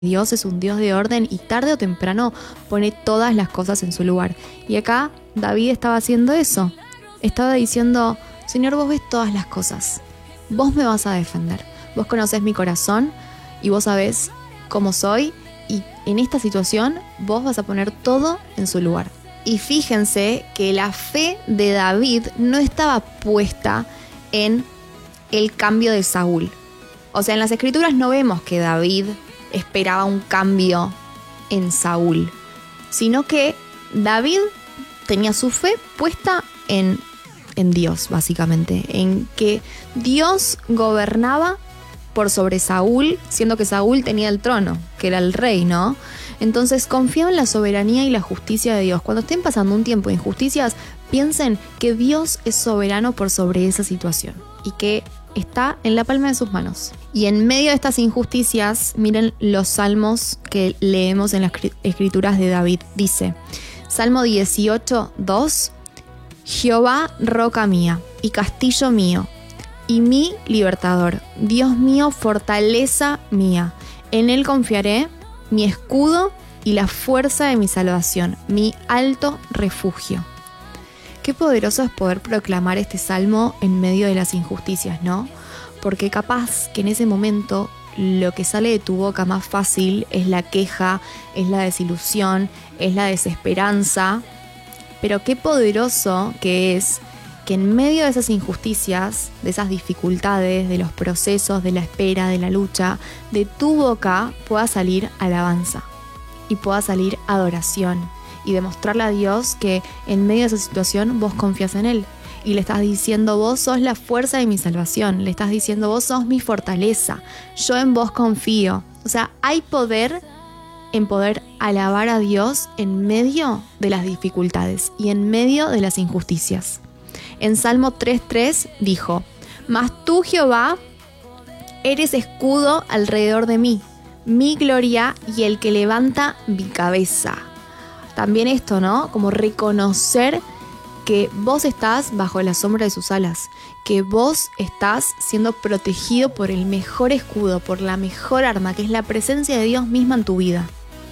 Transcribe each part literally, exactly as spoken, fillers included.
Dios es un Dios de orden y tarde o temprano pone todas las cosas en su lugar. Y acá David estaba haciendo eso. Estaba diciendo, Señor, vos ves todas las cosas. Vos me vas a defender. Vos conocés mi corazón y vos sabés cómo soy. Y en esta situación vos vas a poner todo en su lugar. Y fíjense que la fe de David no estaba puesta en el cambio de Saúl. O sea, en las escrituras no vemos que David esperaba un cambio en Saúl, sino que David tenía su fe puesta en, en Dios, básicamente, en que Dios gobernaba por sobre Saúl, siendo que Saúl tenía el trono, que era el rey, ¿no? Entonces confiaba en la soberanía y la justicia de Dios. Cuando estén pasando un tiempo de injusticias, piensen que Dios es soberano por sobre esa situación y que está en la palma de sus manos. Y en medio de estas injusticias, miren los salmos que leemos en las escrituras de David. Dice, Salmo dieciocho, dos, Jehová, roca mía y castillo mío, y mi libertador, Dios mío, fortaleza mía. En él confiaré, mi escudo y la fuerza de mi salvación, mi alto refugio. Qué poderoso es poder proclamar este salmo en medio de las injusticias, ¿no? Porque capaz que en ese momento lo que sale de tu boca más fácil es la queja, es la desilusión, es la desesperanza. Pero qué poderoso que es que en medio de esas injusticias, de esas dificultades, de los procesos, de la espera, de la lucha, de tu boca pueda salir alabanza y pueda salir adoración. Y demostrarle a Dios que en medio de esa situación vos confías en Él. Y le estás diciendo, vos sos la fuerza de mi salvación. Le estás diciendo, vos sos mi fortaleza. Yo en vos confío. O sea, hay poder en poder alabar a Dios en medio de las dificultades y en medio de las injusticias. En Salmo tres tres dijo, mas tú, Jehová, eres escudo alrededor de mí, mi gloria y el que levanta mi cabeza. También esto, ¿no? Como reconocer que vos estás bajo la sombra de sus alas, que vos estás siendo protegido por el mejor escudo, por la mejor arma, que es la presencia de Dios misma en tu vida.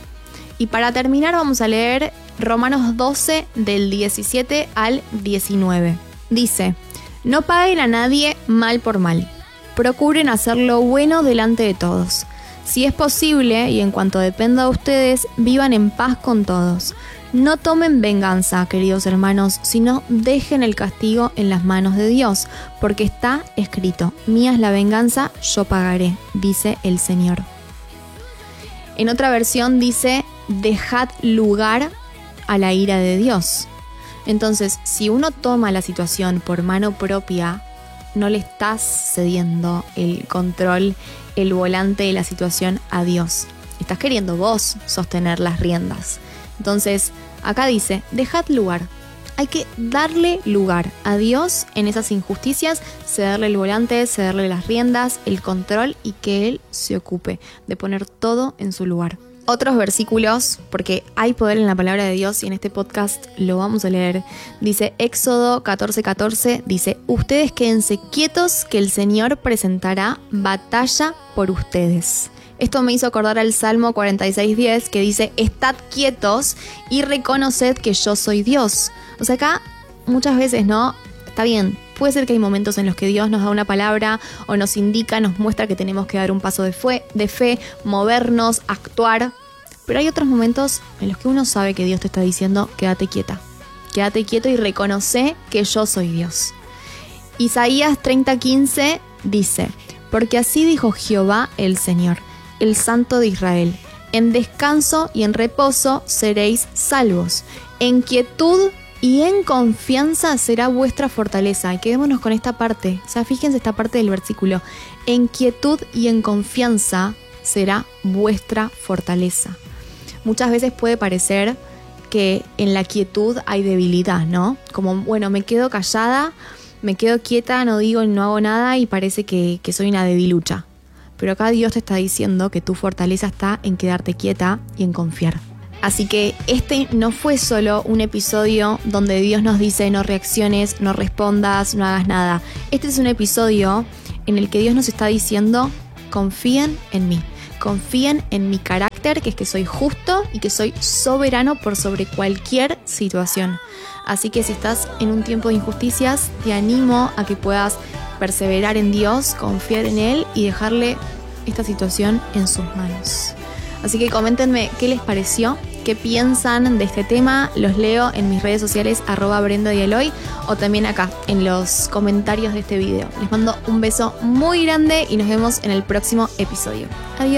Y para terminar vamos a leer Romanos doce del diecisiete al diecinueve. Dice, no paguen a nadie mal por mal, procuren hacer lo bueno delante de todos. Si es posible, y en cuanto dependa de ustedes, vivan en paz con todos. No tomen venganza, queridos hermanos, sino dejen el castigo en las manos de Dios, porque está escrito, mía es la venganza, yo pagaré, dice el Señor. En otra versión dice, dejad lugar a la ira de Dios. Entonces, si uno toma la situación por mano propia, no le estás cediendo el control, el volante de la situación a Dios. Estás queriendo vos sostener las riendas. Entonces, acá dice, dejad lugar. Hay que darle lugar a Dios en esas injusticias, cederle el volante, cederle las riendas, el control y que Él se ocupe de poner todo en su lugar. Otros versículos, porque hay poder en la palabra de Dios y en este podcast lo vamos a leer. Dice Éxodo catorce catorce, dice, ustedes quédense quietos que el Señor presentará batalla por ustedes. Esto me hizo acordar al Salmo cuarenta y seis diez que dice, estad quietos y reconoced que yo soy Dios. O sea, acá muchas veces, ¿no? Está bien, puede ser que hay momentos en los que Dios nos da una palabra o nos indica, nos muestra que tenemos que dar un paso de fe, de fe, movernos, actuar. Pero hay otros momentos en los que uno sabe que Dios te está diciendo, quédate quieta. Quédate quieto y reconoce que yo soy Dios. Isaías treinta quince dice, porque así dijo Jehová el Señor, el Santo de Israel, en descanso y en reposo seréis salvos, en quietud y en confianza será vuestra fortaleza. Y quedémonos con esta parte, o sea, fíjense esta parte del versículo, en quietud y en confianza será vuestra fortaleza. Muchas veces puede parecer que en la quietud hay debilidad, ¿no? Como, bueno, me quedo callada, me quedo quieta, no digo y no hago nada y parece que, que soy una debilucha. Pero acá Dios te está diciendo que tu fortaleza está en quedarte quieta y en confiar. Así que este no fue solo un episodio donde Dios nos dice no reacciones, no respondas, no hagas nada. Este es un episodio en el que Dios nos está diciendo confíen en mí. Confíen en mi carácter, que es que soy justo y que soy soberano por sobre cualquier situación. Así que si estás en un tiempo de injusticias, te animo a que puedas perseverar en Dios, confiar en Él y dejarle esta situación en sus manos. Así que coméntenme qué les pareció, qué piensan de este tema. Los leo en mis redes sociales arroba Brenda y Eloy o también acá en los comentarios de este video. Les mando un beso muy grande y nos vemos en el próximo episodio. Adiós.